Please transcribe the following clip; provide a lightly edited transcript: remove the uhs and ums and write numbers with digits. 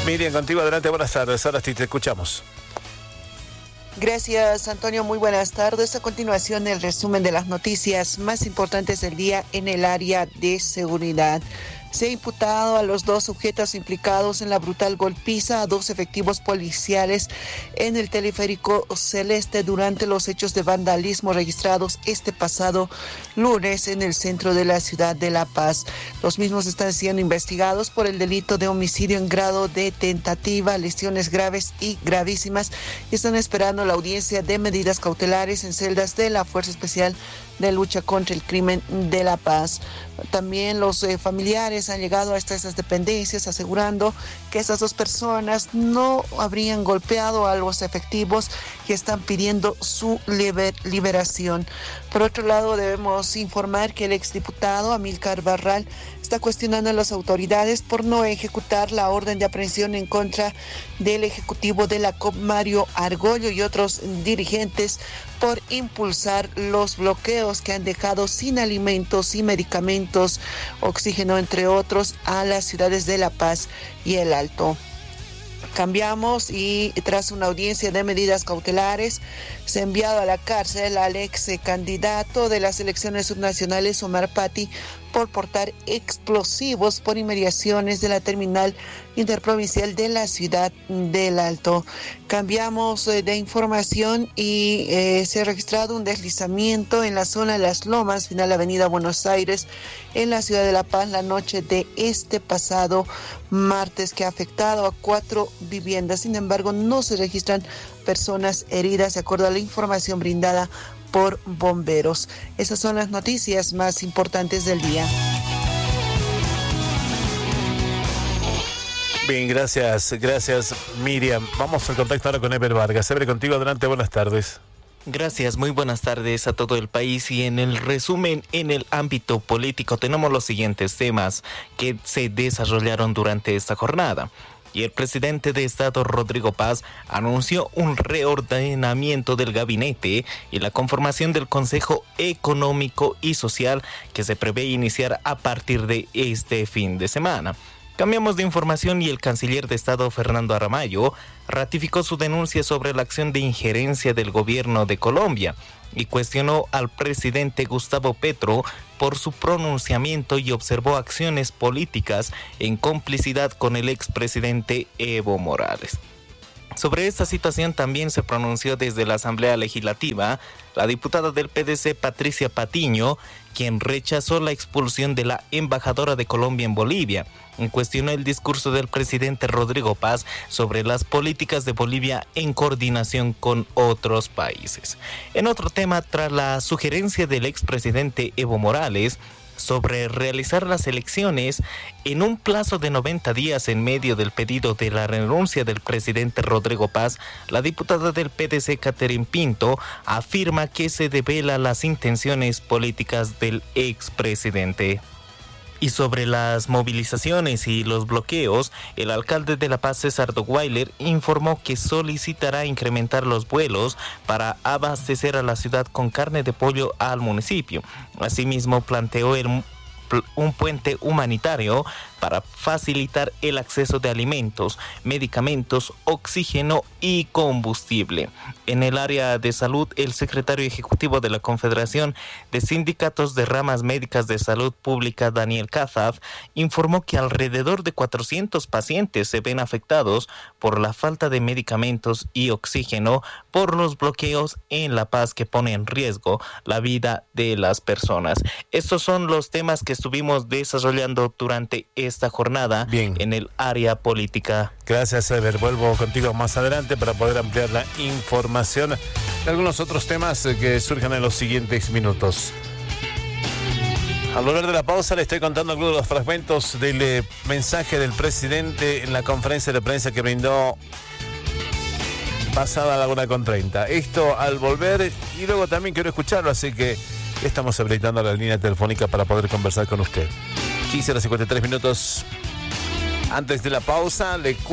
Miriam, contigo adelante, buenas tardes. Ahora sí te escuchamos. Gracias, Antonio. Muy buenas tardes. A continuación, el resumen de las noticias más importantes del día en el área de seguridad. Se ha imputado a los 2 sujetos implicados en la brutal golpiza a 2 efectivos policiales en el teleférico Celeste durante los hechos de vandalismo registrados este pasado lunes en el centro de la ciudad de La Paz. Los mismos están siendo investigados por el delito de homicidio en grado de tentativa, lesiones graves y gravísimas, y están esperando la audiencia de medidas cautelares en celdas de la Fuerza Especial de Lucha contra el Crimen de La Paz. También los familiares han llegado a estas dependencias asegurando que estas 2 personas no habrían golpeado a los efectivos que están pidiendo su liberación. Por otro lado, debemos informar que el exdiputado Amílcar Barral está cuestionando a las autoridades por no ejecutar la orden de aprehensión en contra del ejecutivo de la COP, Mario Argollo, y otros dirigentes por impulsar los bloqueos que han dejado sin alimentos y medicamentos, oxígeno, entre otros, a las ciudades de La Paz y El Alto. Cambiamos y tras una audiencia de medidas cautelares se ha enviado a la cárcel al ex candidato de las elecciones subnacionales Omar Patti por portar explosivos por inmediaciones de la terminal interprovincial de la ciudad del Alto. Cambiamos de información y se ha registrado un deslizamiento en la zona de Las Lomas, final Avenida Buenos Aires, en la ciudad de La Paz, la noche de este pasado martes, que ha afectado a 4 viviendas. Sin embargo, no se registran personas heridas, de acuerdo a la información brindada por bomberos. Esas son las noticias más importantes del día. Bien, gracias Miriam. Vamos al contacto ahora con Eber Vargas. Eber, contigo adelante, buenas tardes. Gracias, muy buenas tardes a todo el país, y en el resumen en el ámbito político tenemos los siguientes temas que se desarrollaron durante esta jornada. Y el presidente de Estado, Rodrigo Paz, anunció un reordenamiento del gabinete y la conformación del Consejo Económico y Social que se prevé iniciar a partir de este fin de semana. Cambiamos de información y el canciller de Estado, Fernando Aramayo, ratificó su denuncia sobre la acción de injerencia del gobierno de Colombia y cuestionó al presidente Gustavo Petro por su pronunciamiento y observó acciones políticas en complicidad con el expresidente Evo Morales. Sobre esta situación también se pronunció desde la Asamblea Legislativa la diputada del PDC, Patricia Patiño, quien rechazó la expulsión de la embajadora de Colombia en Bolivia. Cuestionó el discurso del presidente Rodrigo Paz sobre las políticas de Bolivia en coordinación con otros países. En otro tema, tras la sugerencia del expresidente Evo Morales sobre realizar las elecciones en un plazo de 90 días en medio del pedido de la renuncia del presidente Rodrigo Paz, la diputada del PDC, Catherine Pinto, afirma que se devela las intenciones políticas del expresidente. Y sobre las movilizaciones y los bloqueos, el alcalde de La Paz, César Dockweiler, informó que solicitará incrementar los vuelos para abastecer a la ciudad con carne de pollo al municipio. Asimismo, planteó un puente humanitario para facilitar el acceso de alimentos, medicamentos, oxígeno y combustible. En el área de salud, el secretario ejecutivo de la Confederación de Sindicatos de Ramas Médicas de Salud Pública, Daniel Kazaf, informó que alrededor de 400 pacientes se ven afectados por la falta de medicamentos y oxígeno por los bloqueos en La Paz que pone en riesgo la vida de las personas. Estos son los temas que estuvimos desarrollando durante esta jornada en el área política. Gracias, Eber. Vuelvo contigo más adelante para poder ampliar la información de algunos otros temas que surjan en los siguientes minutos. Al volver de la pausa le estoy contando algunos de los fragmentos del mensaje del presidente en la conferencia de prensa que brindó pasada la 1:30. Esto al volver, y luego también quiero escucharlo, así que estamos habilitando la línea telefónica para poder conversar con usted. 15:53 antes de la pausa, le